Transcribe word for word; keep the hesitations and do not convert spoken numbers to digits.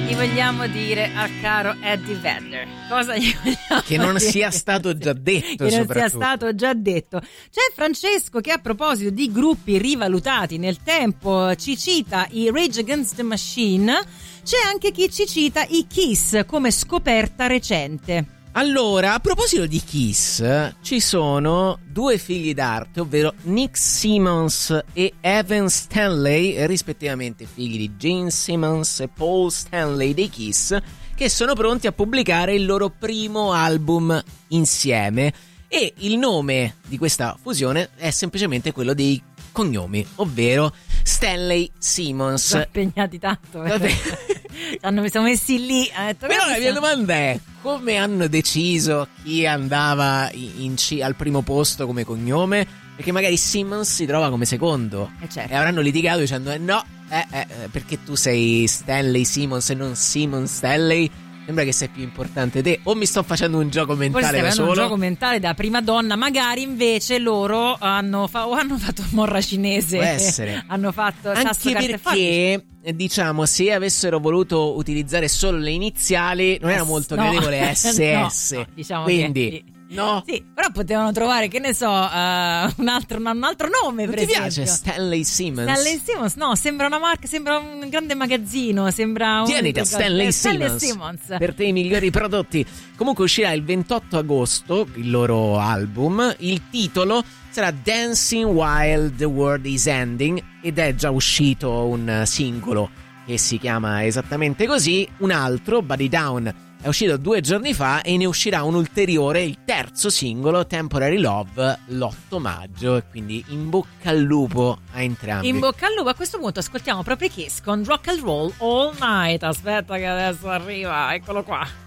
gli vogliamo dire al caro Eddie Vedder? Cosa gli vogliamo Che non dire? sia stato già detto, che non soprattutto. sia stato già detto. C'è Francesco che a proposito di gruppi rivalutati nel tempo ci cita i Rage Against the Machine. C'è anche chi ci cita i Kiss come scoperta recente. Allora, a proposito di Kiss, ci sono due figli d'arte, ovvero Nick Simmons e Evan Stanley, rispettivamente figli di Gene Simmons e Paul Stanley dei Kiss, che sono pronti a pubblicare il loro primo album insieme. E il nome di questa fusione è semplicemente quello dei cognomi, ovvero Stanley Simmons. Sono impegnati tanto. Vabbè. Hanno, siamo messi lì. Ha detto, Però la mia sono... domanda è: come hanno deciso chi andava in C al primo posto come cognome? Perché magari Simmons si trova come secondo. Eh certo. E avranno litigato dicendo eh no, eh, eh, perché tu sei Stanley Simmons e non Simon Stanley? Sembra che sei più importante te. O mi sto facendo un gioco mentale da solo? un gioco mentale da prima donna. Magari invece loro hanno, fa- o hanno fatto morra cinese. Può essere. Hanno fatto sasso, Anche carte, perché, diciamo, se avessero voluto utilizzare solo le iniziali, non era molto no. gradevole S S. No, no, diciamo Quindi... che... No, sì, però potevano trovare, che ne so, uh, un, altro, un altro nome. non per ti esempio. piace Stanley Simmons? Stanley Simmons, no, sembra una marca, sembra un grande magazzino, sembra un Tieni da Stanley, Stanley Simmons, Simmons. per te i migliori prodotti. Comunque uscirà il ventotto agosto il loro album. Il titolo sarà Dancing While the World is Ending ed è già uscito un singolo che si chiama esattamente così. Un altro, Body Down, è uscito due giorni fa e ne uscirà un ulteriore, il terzo singolo, Temporary Love, l'otto maggio. E quindi in bocca al lupo a entrambi. In bocca al lupo. A questo punto ascoltiamo proprio Kiss con Rock and Roll All Night. Aspetta che adesso arriva, eccolo qua.